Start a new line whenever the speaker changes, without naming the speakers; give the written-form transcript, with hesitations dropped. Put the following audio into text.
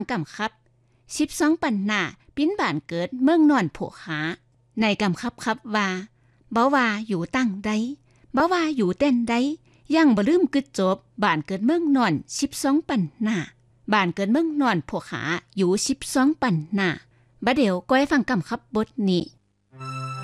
กำครับ12ปันหน้าปิ้นบ้านเกิดเมืองนอนโผขาในกำครับครับว่าบ่ว่าอยู่ตั้งใดบ่ว่าอยู่เต้นใดยังบ่ลืมกึดจบบ้านเกิดเมืองนอน12ปันหน้าบ้านเกิดเมืองนอนโผขาอยู่12ปันหน้าบัดเดี๋ยวก้อยฟังกำครับบทนี้